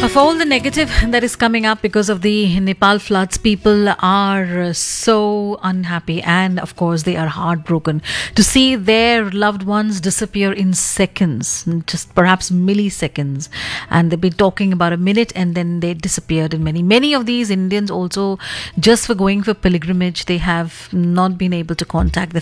Of all the negative that is coming up because of the Nepal floods, people are so unhappy and, of course, they are heartbroken to see their loved ones disappear in seconds, just perhaps milliseconds. And they've been talking about a minute and then they disappeared in many of these Indians also, just for going for pilgrimage, they have not been able to contact their